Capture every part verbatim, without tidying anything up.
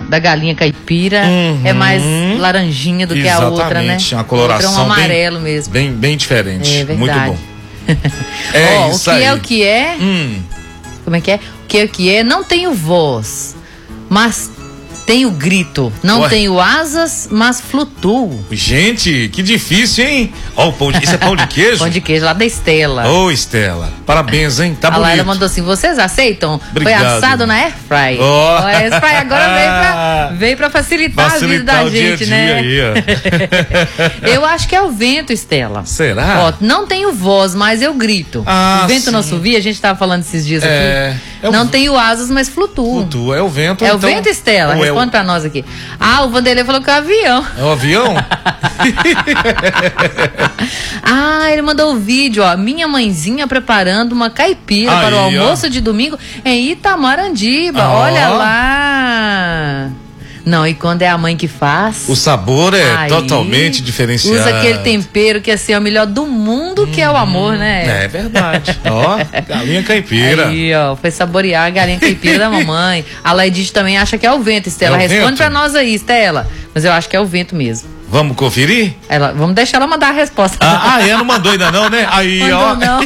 da galinha caipira Uhum. é mais laranjinha do que a outra, né? Exatamente, uma coloração outra é um amarelo bem, mesmo. Bem, bem diferente. É verdade. Muito bom. É Ó, isso o que aí. é o que é? Hum. Como é que é? O que é o que é? Não tenho voz, mas tenho grito. Não Ué. tenho asas, mas flutuo. Gente, que difícil, hein? Ó, o pão de... Isso é pão de queijo? Pão de queijo lá da Estela. Ô, Estela, parabéns, hein? Tá A bonito. Laila mandou assim: vocês aceitam? Obrigado. Foi assado na Airfry. Ó. A Airfry agora veio pra, veio pra facilitar, Facilitar a o vida da gente, dia a dia né? aí, ó. Eu acho que é o vento, Estela. Será? Ó, não tenho voz, mas eu grito. Ah, o vento sim. não assovia, a gente tava falando esses dias É, aqui. é o não v- tenho asas, mas flutuo. Flutua, é o vento. É o então... vento, Estela? Ou é Responde o... pra nós aqui. Ah, o Vanderlei falou que é o avião. É o avião? Ah, ele mandou o vídeo, ó. Minha mãezinha preparando uma caipira Aí, para o almoço ó. de domingo em Itamarandiba. Ah, Olha ó. lá. Não, e quando é a mãe que faz? O sabor é aí totalmente diferenciado. Usa aquele tempero que assim, é o melhor do mundo, que é o amor, né? É verdade. Ó, galinha caipira. Aí, ó, foi saborear a galinha caipira da mamãe. A Laidite também acha que é o vento, Estela. É o Responde vento? pra nós aí, Estela. Mas eu acho que é o vento mesmo. Vamos conferir? Ela, vamos deixar ela mandar a resposta. Ah, ah, é, não mandou ainda não, né? Aí, Mandou ó. não.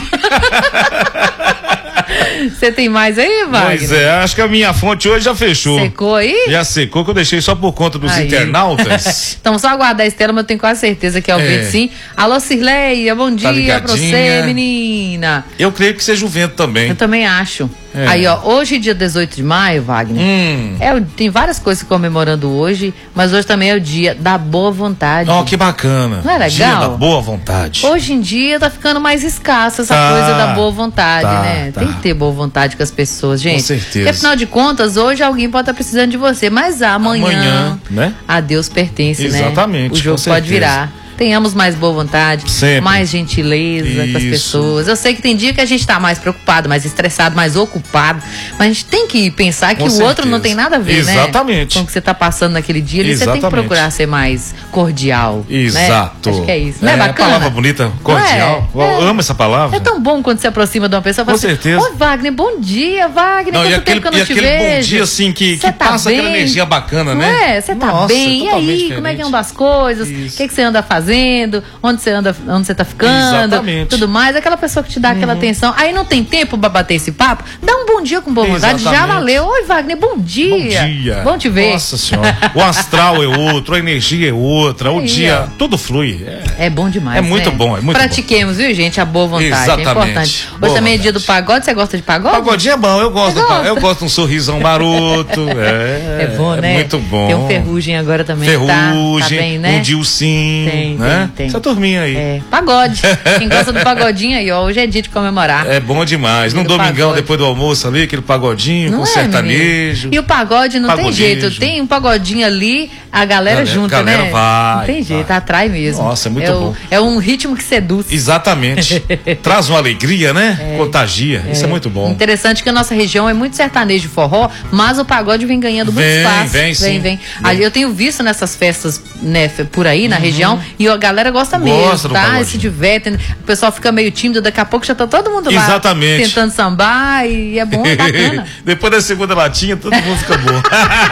Você tem mais aí, Wagner? Pois é, acho que a minha fonte hoje já fechou. Secou aí? Já secou, que eu deixei só por conta dos Aí. internautas. Então, só aguardar a Estela, mas eu tenho quase certeza que é o É. vento, sim. Alô, Cirleia, bom dia pra ligadinha? você, menina. Eu creio que seja o vento também. Eu também acho. É. Aí, ó, hoje, dia dezoito de maio, Wagner, Hum. é, o- tem várias coisas comemorando hoje, mas hoje também é o dia da boa vontade. Ó, que bacana. Não é Dia legal? da boa vontade. Hoje em dia tá ficando mais escassa essa Tá, coisa da boa vontade, tá, né? tá. Tem que ter boa vontade com as pessoas, gente. certeza. Porque afinal de contas, hoje alguém pode estar precisando de você, mas amanhã, Amanhã, né? a Deus pertence, né? Exatamente, O jogo com pode certeza. virar. Tenhamos mais boa vontade, Sempre. mais gentileza com as Isso. pessoas. Eu sei que tem dia que a gente tá mais preocupado, mais estressado, mais ocupado, mas a gente tem que pensar que Com o outro certeza. não tem nada a ver, né? Exatamente. Com o que você tá passando naquele dia, ali, você tem que Exatamente. procurar ser mais cordial. Exato. Né? Acho que é isso. Não é, bacana? Palavra bonita, cordial. Não é? Eu amo essa palavra. É tão bom quando se aproxima de uma pessoa e fala Com assim, certeza. Oi, Wagner, bom dia, Wagner. Não, Quanto e aquele, tempo que eu não e te aquele bom vejo? dia assim que, Cê que tá passa aquela bem? energia bacana, Não né? é? Você tá Nossa, bem? E totalmente aí, diferente. como é que andam as coisas? O Isso. que, que você anda fazendo? Onde você anda, onde você tá ficando? Exatamente. Tudo mais. Aquela pessoa que te dá aquela atenção. Aí não tem tempo pra bater esse papo? Dá um bom dia com boa vontade. Já Exatamente. valeu. Oi, Wagner, bom dia. Bom dia. Bom te ver. Nossa senhora. O astral é outro, a energia é outra, o Aí, dia, ó. tudo flui. É. É bom demais, É muito né? bom, é muito Pratiquemos, viu, gente? A boa vontade. Exatamente. É importante. Hoje Boa também é dia vontade. do pagode. Você gosta de pagode? Pagodinho é bom, eu gosto, Você do pa- gosta? eu gosto de um sorrisão maroto. É, É bom, né? É muito bom. Tem um Ferrugem agora também. Ferrugem, Tá, tá bem, né? um Dilcim, Tem, né? tem, tem. Essa turminha aí. É, pagode. Quem gosta do pagodinho aí, ó, hoje é dia de comemorar. É bom demais. Num do domingão, pagode. depois do almoço ali, aquele pagodinho Não com é, sertanejo. menino? E o pagode não tem Pagodejo. jeito. Tem um pagodinho ali, a galera Galera- junta, galera né? vai, não tem jeito, vai. atrai mesmo. Nossa, é muito o- bom. É um ritmo que seduz. Exatamente. Traz uma alegria, né? Contagia. Isso é muito bom. Interessante que a nossa região é muito sertanejo e forró, mas o pagode vem ganhando muito Vem, espaço. vem, sim. vem, vem. Ali eu tenho visto nessas festas, né, por aí na região, e a galera gosta Gosta mesmo, do tá? pagodinho. Se diverte, o pessoal fica meio tímido, daqui a pouco já tá todo mundo lá Exatamente. tentando sambar e é bom, é bacana. Depois da segunda latinha, todo mundo fica bom.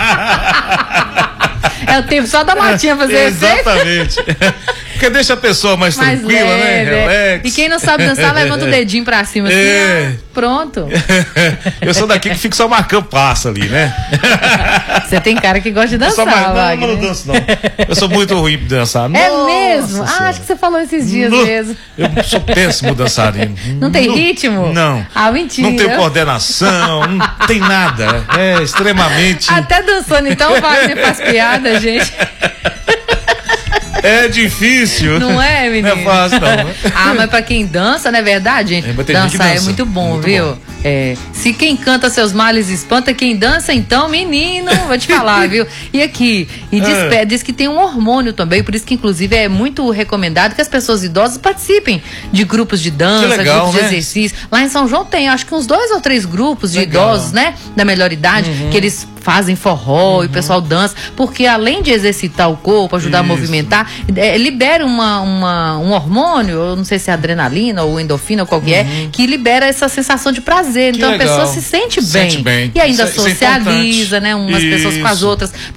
É o tempo só da latinha fazer efeito. Exatamente. Porque deixa a pessoa mais, Mais tranquila, leve, né? é. Relax. E quem não sabe dançar, levanta o dedinho pra cima assim, É. ah, pronto. Eu sou daqui que fico só marcando passo ali, né? Você tem cara que gosta de Eu só dançar, mar... não, Wagner. não, não danço, não. Eu sou muito ruim de dançar. É Nossa mesmo? Ah, Senhora. acho que você falou esses dias Não, mesmo. Eu sou péssimo dançarino. Não tem ritmo? Não. Ah, mentira. Não tenho coordenação, não tem nada. É extremamente. Até dançando, então, o Wagner faz piada, gente. É difícil. Não é, menino? Não é fácil, não. Né? Ah, mas pra quem dança, não é verdade, gente? É, mas tem gente que Dançar é dança. muito bom, Muito viu? bom. É, se quem canta seus males espanta, quem dança, então, menino, vou te falar, viu? E aqui, e diz, É. diz que tem um hormônio também, por isso que, inclusive, é muito recomendado que as pessoas idosas participem de grupos de dança, Que legal, grupos de né? exercício. Lá em São João tem, acho que uns dois ou três grupos de Legal. idosos, né? Da melhor idade, Uhum. que eles fazem forró e o pessoal dança, porque além de exercitar o corpo, ajudar Isso. a movimentar, é, libera uma, uma, um hormônio, eu não sei se é adrenalina ou endorfina ou qual que é, que libera essa sensação de prazer. Que então legal. a pessoa se sente Se bem. sente bem. E ainda Isso é- isso é socializa, importante. né? Umas pessoas com as Isso. outras.